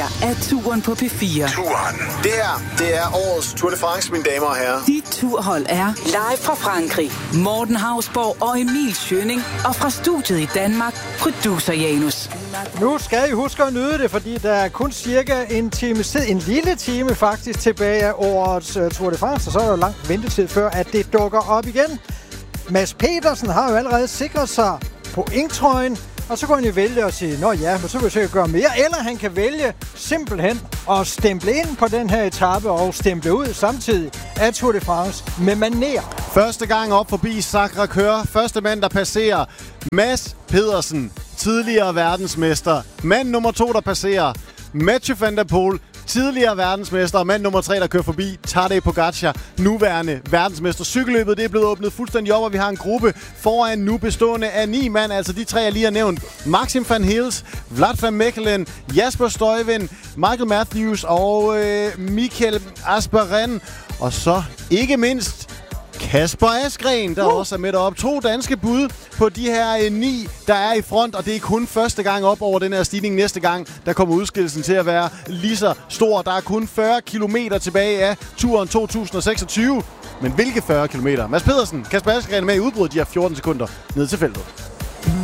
her er turen på P4. Turen. Det her, det er årets Tour de France, mine damer og herrer. Dit turhold er live fra Frankrig. Morten Hausborg og Emil Schønning. Og fra studiet i Danmark, producer Janus. Nu skal I huske at nyde det, fordi der er kun cirka en time tid, en lille time faktisk, tilbage af årets Tour de France. Og så er der jo lang ventetid før, at det dukker op igen. Mads Petersen har jo allerede sikret sig pointtrøjen. Og så kan han jo vælge at sige, nå ja, men så vil jeg sikkert gøre mere. Eller han kan vælge simpelthen at stemple ind på den her etape og stemple ud samtidig af Tour de France med maner. Første gang op forbi Sacré-Cœur. Første mand, der passerer. Mads Pedersen, tidligere verdensmester. Mand nummer 2, der passerer. Mathieu van der Poel, tidligere verdensmester, og mand nummer 3, der kører forbi, Tadej Pogačar, nuværende verdensmester. Cykelløbet, det er blevet åbnet fuldstændig op, og vi har en gruppe foran nu bestående af 9 mand, altså de 3, jeg lige har nævnt. Maxim van Hils, Vlad van Mechelen, Jasper Stuyven, Michael Matthews og Michael Asperen. Og så ikke mindst Kasper Asgreen, der også er med deroppe. 2 danske bud på de her 9, der er i front, og det er kun første gang op over den her stigning. Næste gang, der kommer udskillelsen til at være lige så stor. Der er kun 40 kilometer tilbage af turen 2026. Men hvilke 40 kilometer? Mads Pedersen, Kasper Asgreen med i udbruddet, de har 14 sekunder ned til feltet.